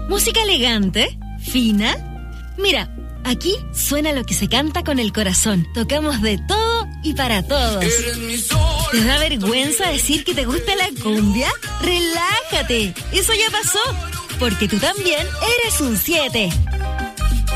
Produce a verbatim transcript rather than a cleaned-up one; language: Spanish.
Música elegante, fina. Mira, aquí suena lo que se canta con el corazón. Tocamos de todo y para todos. ¿Te da vergüenza decir que te gusta la cumbia? ¡Relájate! Eso ya pasó, porque tú también eres un siete.